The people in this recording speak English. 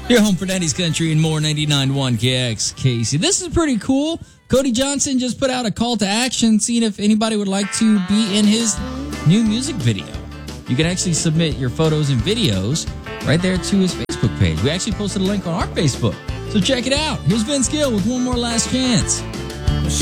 Your home for 90s country and more, 99.1 KXKC. This is pretty cool. Cody Johnson just put out a call to action, seeing if anybody would like to be in his new music video. You can actually submit your photos and videos right there to his Facebook page. We actually posted a link on our Facebook, so check it out. Here's Vince Gill with One More Last Chance.